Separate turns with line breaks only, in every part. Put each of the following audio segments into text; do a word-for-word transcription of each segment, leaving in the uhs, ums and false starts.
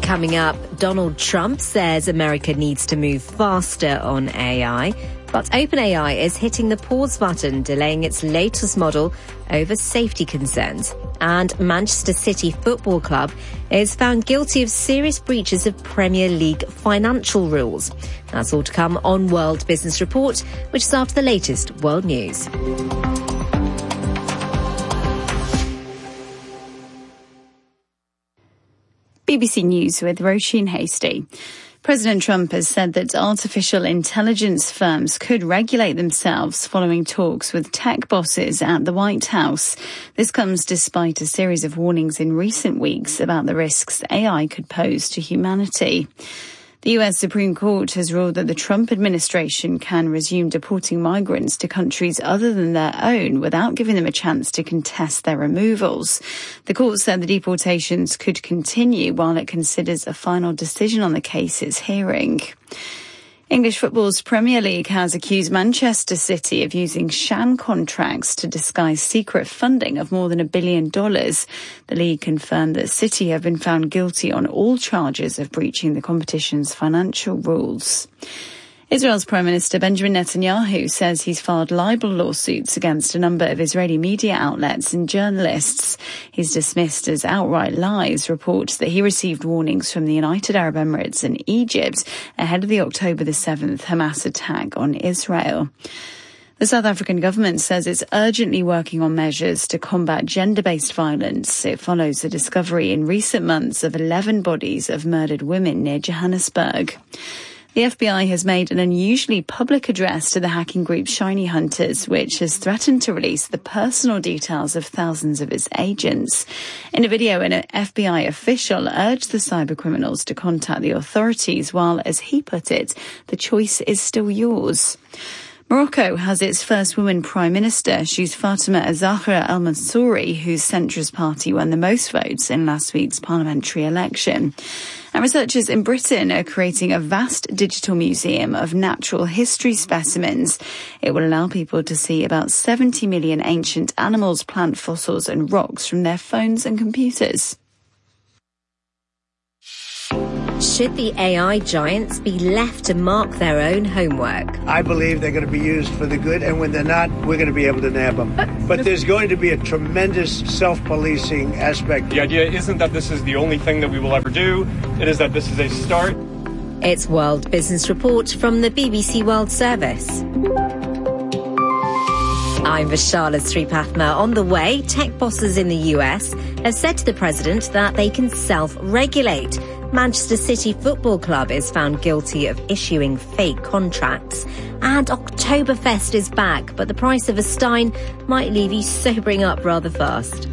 Coming up, Donald Trump says America needs to move faster on A I, but OpenAI is hitting the pause button, delaying its latest model over safety concerns. And Manchester City Football Club is found guilty of serious breaches of Premier League financial rules. That's all to come on World Business Report, which is after the latest world news.
B B C News with Roisin Hasty. President Trump has said that artificial intelligence firms could regulate themselves following talks with tech bosses at the White House. This comes despite a series of warnings in recent weeks about the risks A I could pose to humanity. The U S Supreme Court has ruled that the Trump administration can resume deporting migrants to countries other than their own without giving them a chance to contest their removals. The court said the deportations could continue while it considers a final decision on the case it's hearing. English football's Premier League has accused Manchester City of using sham contracts to disguise secret funding of more than a billion dollars. The league confirmed that City have been found guilty on all charges of breaching the competition's financial rules. Israel's Prime Minister Benjamin Netanyahu says he's filed libel lawsuits against a number of Israeli media outlets and journalists. He's dismissed as outright lies reports that he received warnings from the United Arab Emirates and Egypt ahead of the October the seventh Hamas attack on Israel. The South African government says it's urgently working on measures to combat gender-based violence. It follows the discovery in recent months of eleven bodies of murdered women near Johannesburg. The F B I has made an unusually public address to the hacking group Shiny Hunters, which has threatened to release the personal details of thousands of its agents. In a video, an F B I official urged the cybercriminals to contact the authorities while, as he put it, the choice is still yours. Morocco has its first woman prime minister. She's Fatima Zahra Al Mansouri, whose centrist party won the most votes in last week's parliamentary election. And researchers in Britain are creating a vast digital museum of natural history specimens. It will allow people to see about seventy million ancient animals, plant fossils and rocks from their phones and computers.
Should the A I giants be left to mark their own homework?
I believe they're going to be used for the good, and when they're not, we're going to be able to nab them. But there's going to be a tremendous self-policing aspect.
The idea isn't that this is the only thing that we will ever do. It is that this is a start.
It's World Business Report from the B B C World Service. I'm Vishala Sripathma. On the way, tech bosses in the U S have said to the president that they can self-regulate. Manchester City Football Club is found guilty of issuing fake contracts. And Oktoberfest is back, but the price of a stein might leave you sobering up rather fast.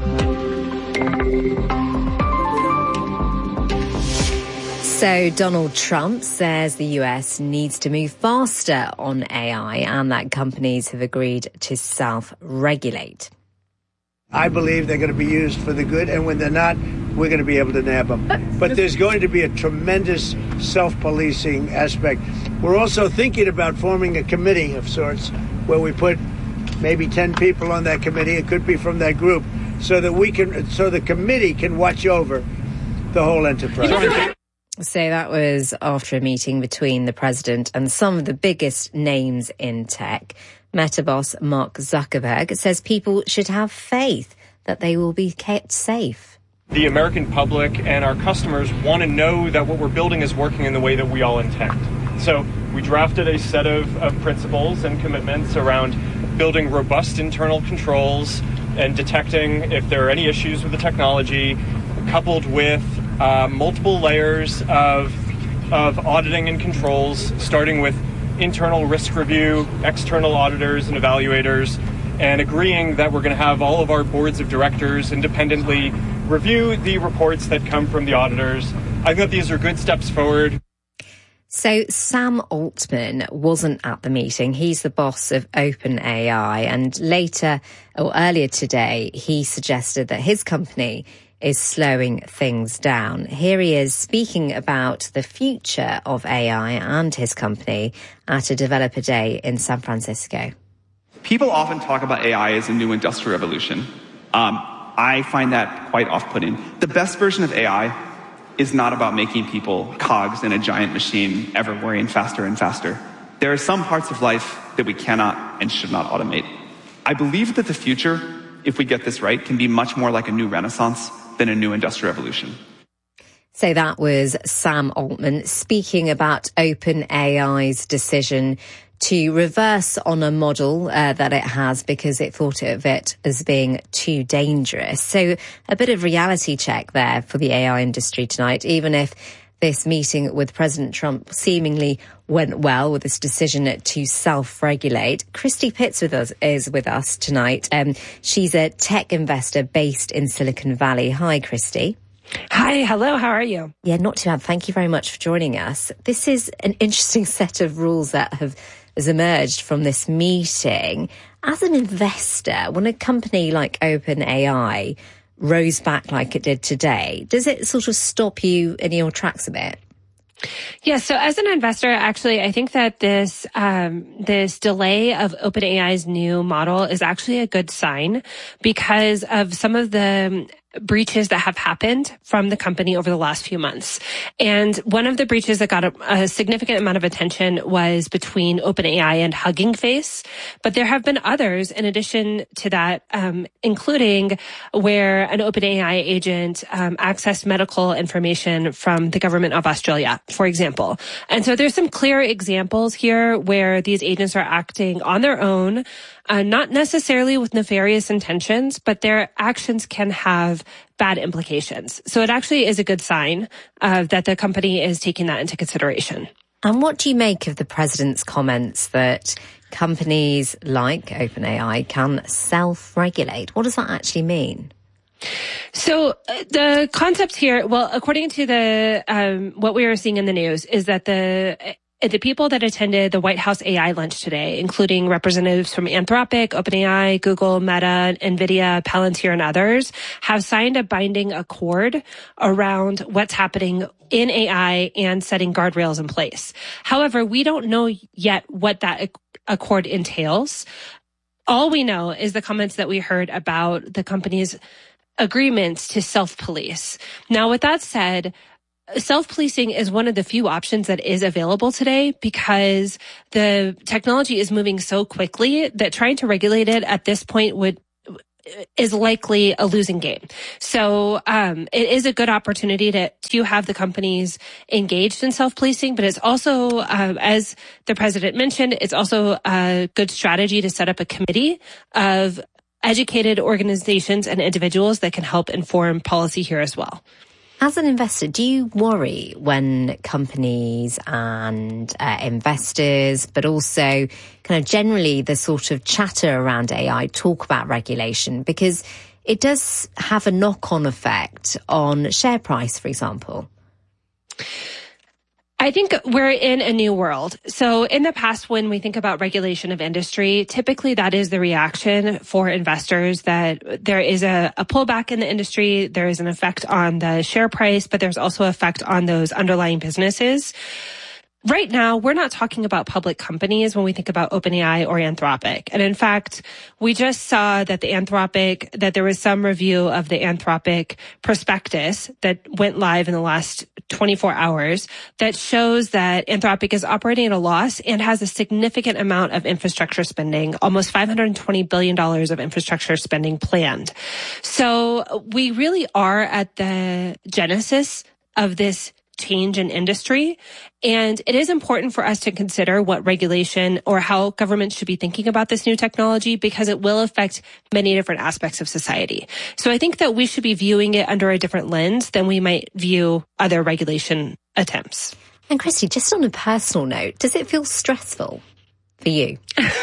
So Donald Trump says the U S needs to move faster on A I and that companies have agreed to self-regulate.
I believe they're going to be used for the good, and when they're not, we're going to be able to nab them. But there's going to be a tremendous self-policing aspect. We're also thinking about forming a committee of sorts where we put maybe ten people on that committee. It could be from that group, so that we can, so the committee can watch over the whole enterprise.
So that was after a meeting between the president and some of the biggest names in tech. Meta boss Mark Zuckerberg says people should have faith that they will be kept safe.
The American public and our customers want to know that what we're building is working in the way that we all intend. So we drafted a set of, of principles and commitments around building robust internal controls and detecting if there are any issues with the technology, coupled with uh, multiple layers of, of auditing and controls, starting with internal risk review, external auditors and evaluators, and agreeing that we're going to have all of our boards of directors independently review the reports that come from the auditors. I think that these are good steps forward.
So Sam Altman wasn't at the meeting. He's the boss of OpenAI, and later or earlier today, he suggested that his company is slowing things down. Here he is speaking about the future of A I and his company at a developer day in San Francisco.
People often talk about A I as a new industrial revolution. Um, I find that quite off-putting. The best version of A I is not about making people cogs in a giant machine ever worrying faster and faster. There are some parts of life that we cannot and should not automate. I believe that the future, if we get this right, can be much more like a new renaissance than a new industrial revolution.
So that was Sam Altman speaking about OpenAI's decision to reverse on a model uh, that it has because it thought of it as being too dangerous. So a bit of reality check there for the A I industry tonight, even if this meeting with President Trump seemingly went well with this decision to self-regulate. Christy Pitts with us, is with us tonight. Um, she's a tech investor based in Silicon Valley. Hi, Christy.
Hi, hello, how are you?
Yeah, not too bad. Thank you very much for joining us. This is an interesting set of rules that have has emerged from this meeting. As an investor, when a company like OpenAI rose back like it did today, does it sort of stop you in your tracks a bit?
Yeah, so as an investor, actually, I think that this um, this delay of OpenAI's new model is actually a good sign because of some of the breaches that have happened from the company over the last few months. And one of the breaches that got a, a significant amount of attention was between OpenAI and Hugging Face. But there have been others in addition to that, um, including where an OpenAI agent um, accessed medical information from the government of Australia, for example. And so there's some clear examples here where these agents are acting on their own, Uh, not necessarily with nefarious intentions, but their actions can have bad implications. So it actually is a good sign uh, that the company is taking that into consideration.
And what do you make of the president's comments that companies like OpenAI can self-regulate? What does that actually mean?
So uh, the concept here, well, according to the um, what we are seeing in the news, is that the The people that attended the White House A I lunch today, including representatives from Anthropic, OpenAI, Google, Meta, NVIDIA, Palantir, and others, have signed a binding accord around what's happening in A I and setting guardrails in place. However, we don't know yet what that accord entails. All we know is the comments that we heard about the company's agreements to self-police. Now, with that said, self-policing is one of the few options that is available today because the technology is moving so quickly that trying to regulate it at this point would is likely a losing game. So um, it is a good opportunity to to have the companies engaged in self-policing, but it's also, uh, as the president mentioned, it's also a good strategy to set up a committee of educated organizations and individuals that can help inform policy here as well.
As an investor, do you worry when companies and uh, investors, but also kind of generally the sort of chatter around A I talk about regulation? Because it does have a knock-on effect on share price, for example.
I think we're in a new world. So in the past, when we think about regulation of industry, typically that is the reaction for investors, that there is a, a pullback in the industry, there is an effect on the share price, but there's also an effect on those underlying businesses. Right now, we're not talking about public companies when we think about OpenAI or Anthropic. And in fact, we just saw that the Anthropic, that there was some review of the Anthropic prospectus that went live in the last twenty-four hours that shows that Anthropic is operating at a loss and has a significant amount of infrastructure spending, almost five hundred twenty billion dollars of infrastructure spending planned. So we really are at the genesis of this change in industry. And it is important for us to consider what regulation or how governments should be thinking about this new technology because it will affect many different aspects of society. So I think that we should be viewing it under a different lens than we might view other regulation attempts.
And Christy, just on a personal note, does it feel stressful for you?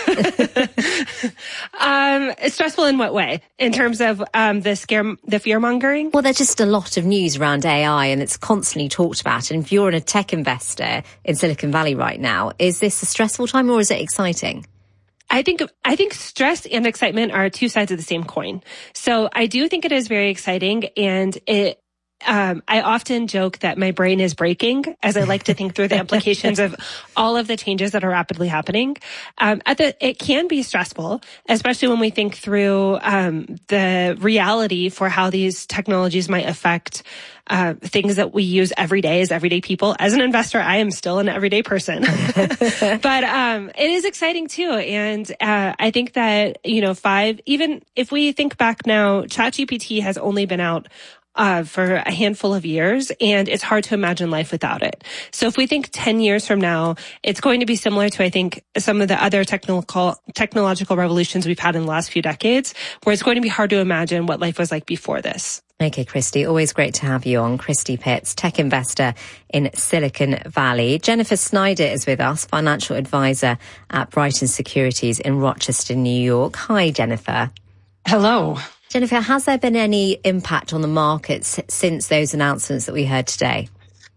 um, stressful in what way? In terms of um, the scare, the fear mongering?
Well, there's just a lot of news around A I and it's constantly talked about. And if you're a tech investor in Silicon Valley right now, is this a stressful time or is it exciting?
I think I think stress and excitement are two sides of the same coin. So I do think it is very exciting, and it um, I often joke that my brain is breaking as I like to think through the implications of all of the changes that are rapidly happening. Um, at the, it can be stressful, especially when we think through um, the reality for how these technologies might affect uh, things that we use every day as everyday people. As an investor, I am still an everyday person, but um, it is exciting too. And uh, I think that, you know, five, even if we think back now, ChatGPT has only been out Uh, for a handful of years, and it's hard to imagine life without it. So if we think ten years from now, it's going to be similar to, I think, some of the other technical, technological revolutions we've had in the last few decades, where it's going to be hard to imagine what life was like before this.
Okay, Christy, always great to have you on. Christy Pitts, tech investor in Silicon Valley. Jennifer Snyder is with us, financial advisor at Brighton Securities in Rochester, New York. Hi, Jennifer.
Hello.
Jennifer, has there been any impact on the markets since those announcements that we heard today?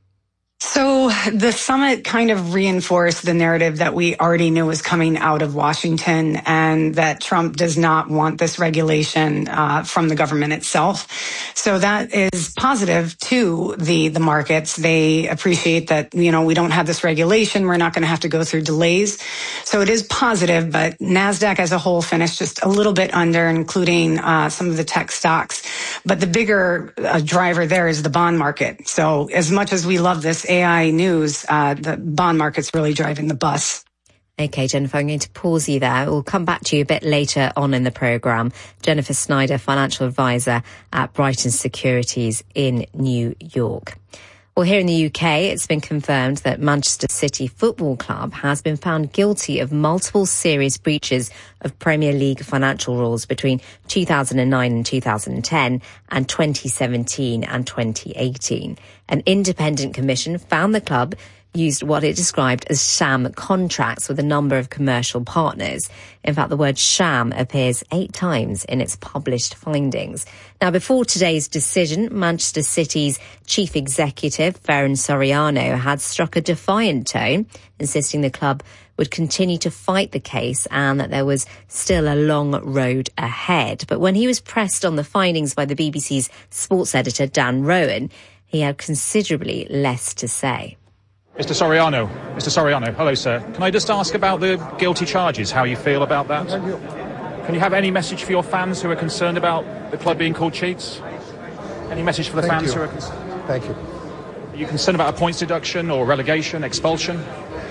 So the summit kind of reinforced the narrative that we already knew was coming out of Washington, and that Trump does not want this regulation uh, from the government itself. So that is positive to the the markets. They appreciate that, you know, we don't have this regulation. We're not going to have to go through delays. So it is positive, but NASDAQ as a whole finished just a little bit under, including uh, some of the tech stocks. But the bigger uh, driver there is the bond market. So as much as we love this A I news, uh, the bond market's really driving the bus.
Okay, Jennifer, I'm going to pause you there. We'll come back to you a bit later on in the programme. Jennifer Snyder, financial advisor at Brighton Securities in New York. Well, here in the U K, it's been confirmed that Manchester City Football Club has been found guilty of multiple serious breaches of Premier League financial rules between two thousand nine and two thousand ten and twenty seventeen and twenty eighteen. An independent commission found the club used what it described as sham contracts with a number of commercial partners. In fact, the word sham appears eight times in its published findings. Now, before today's decision, Manchester City's chief executive, Ferran Soriano, had struck a defiant tone, insisting the club would continue to fight the case and that there was still a long road ahead. But when he was pressed on the findings by the B B C's sports editor, Dan Rowan, he had considerably less to say.
Mister Soriano, Mister Soriano, hello, sir. Can I just ask about the guilty charges, how you feel about that? Can you have any message for your fans who are concerned about the club being called cheats? Any message for the
Thank
fans
you.
who are concerned?
Thank you.
Are you concerned about a points deduction or relegation, expulsion?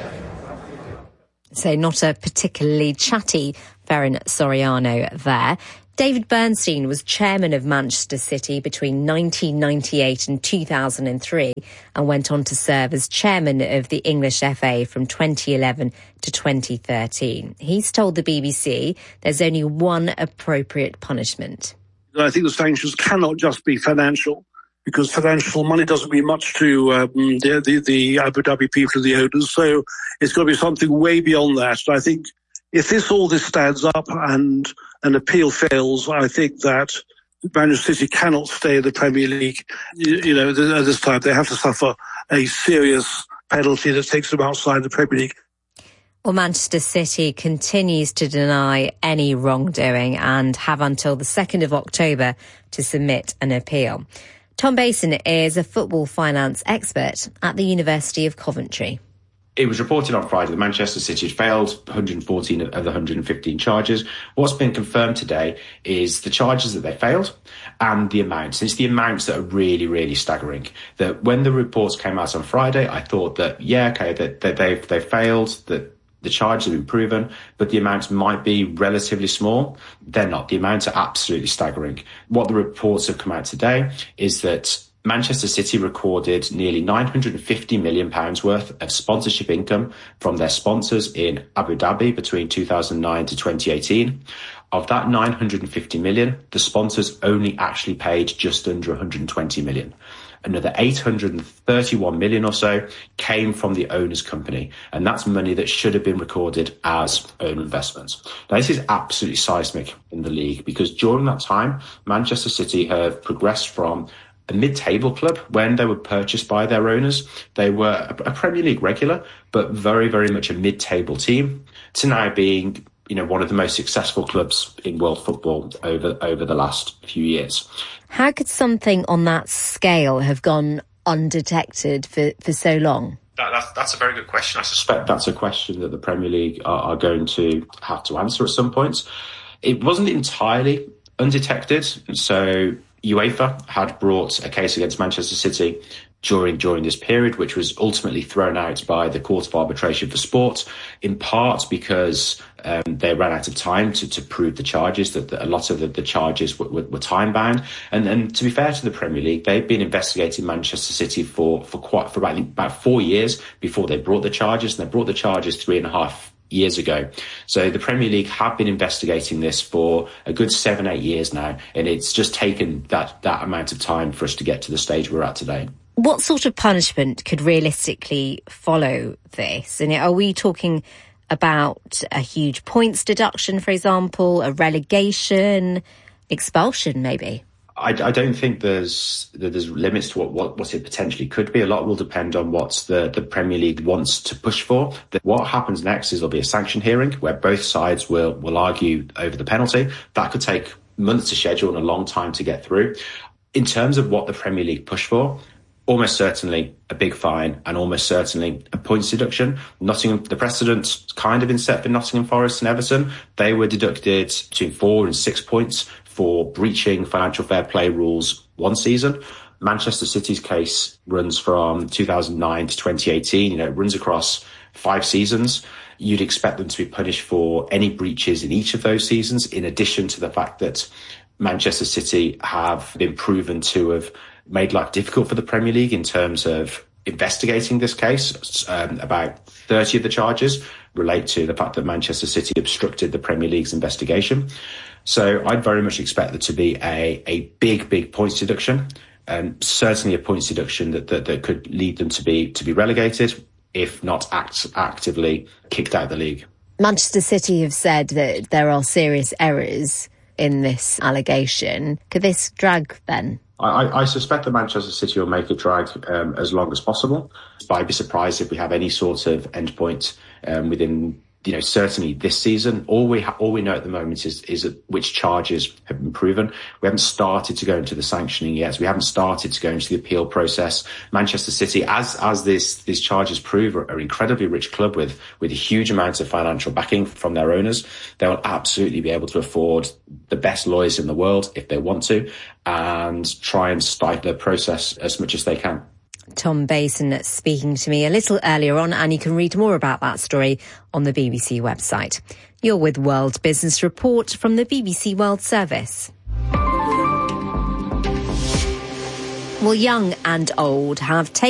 So not a particularly chatty Ferran Soriano there. David Bernstein was chairman of Manchester City between nineteen ninety-eight and two thousand three and went on to serve as chairman of the English F A from twenty eleven to twenty thirteen. He's told the B B C there's only one appropriate punishment.
I think the sanctions cannot just be financial, because financial money doesn't mean much to um, the, the, the Abu Dhabi people and the owners. So it's got to be something way beyond that. And I think if this all this stands up and an appeal fails, I think that Manchester City cannot stay in the Premier League. You, you know, at this time they have to suffer a serious penalty that takes them outside the Premier League.
Well, Manchester City continues to deny any wrongdoing and have until the second of October to submit an appeal. Tom Basin is a football finance expert at the University of Coventry.
It was reported on Friday that Manchester City had failed one hundred fourteen of the one hundred fifteen charges. What's been confirmed today is the charges that they failed and the amounts. It's the amounts that are really, really staggering. That when the reports came out on Friday, I thought that, yeah, okay, that, that they've, they failed, that the charges have been proven, but the amounts might be relatively small. They're not. The amounts are absolutely staggering. What the reports have come out today is that Manchester City recorded nearly nine hundred fifty million pounds worth of sponsorship income from their sponsors in Abu Dhabi between two thousand nine to twenty eighteen. Of that nine hundred fifty million, the sponsors only actually paid just under one hundred twenty million. Another eight hundred thirty-one million or so came from the owner's company, and that's money that should have been recorded as own investments. Now, this is absolutely seismic in the league, because during that time, Manchester City have progressed from a mid-table club when they were purchased by their owners. They were a Premier League regular, but very, very much a mid-table team, to now being you know, one of the most successful clubs in world football over over the last few years.
How could something on that scale have gone undetected for, for so long?
That, that's, that's a very good question. I suspect that's a question that the Premier League are, are going to have to answer at some point. It wasn't entirely undetected. So UEFA had brought a case against Manchester City during during this period, which was ultimately thrown out by the Court of Arbitration for Sport, in part because um, they ran out of time to, to prove the charges, that, that a lot of the, the charges were, were, were time-bound. And, and to be fair to the Premier League, they've been investigating Manchester City for, for quite for about, about four years before they brought the charges, and they brought the charges three and a half years ago. So the Premier League have been investigating this for a good seven, eight years now, and it's just taken that, that amount of time for us to get to the stage we're at today.
What sort of punishment could realistically follow this? And are we talking about a huge points deduction, for example, a relegation, expulsion, maybe?
I, I don't think there's there's limits to what, what, what it potentially could be. A lot will depend on what the, the Premier League wants to push for. What happens next is there'll be a sanction hearing where both sides will, will argue over the penalty. That could take months to schedule and a long time to get through. In terms of what the Premier League push for, almost certainly a big fine and almost certainly a points deduction. Nottingham, the precedent's kind of been set for Nottingham Forest and Everton. They were deducted between four and six points for breaching financial fair play rules one season. Manchester City's case runs from two thousand nine to twenty eighteen. You know, it runs across five seasons. You'd expect them to be punished for any breaches in each of those seasons, in addition to the fact that Manchester City have been proven to have made life difficult for the Premier League in terms of investigating this case. Um, about thirty of the charges relate to the fact that Manchester City obstructed the Premier League's investigation. So I'd very much expect there to be a, a big, big points deduction, and certainly a points deduction that, that, that could lead them to be to be relegated, if not act, actively kicked out of the league.
Manchester City have said that there are serious errors in this allegation. Could this drag then?
I, I suspect that Manchester City will make it drag um, as long as possible. I'd be surprised if we have any sort of endpoint um, within, you know, certainly this season. All we ha- all we know at the moment is is which charges have been proven. We haven't started to go into the sanctioning yet. We haven't started to go into the appeal process. Manchester City, as as this these charges prove, are an incredibly rich club with with a huge amount of financial backing from their owners. They will absolutely be able to afford the best lawyers in the world if they want to, and try and stifle the process as much as they can.
Tom Bason speaking to me a little earlier on, and you can read more about that story on the B B C website. You're with World Business Report from the B B C World Service. Well, young and old have taken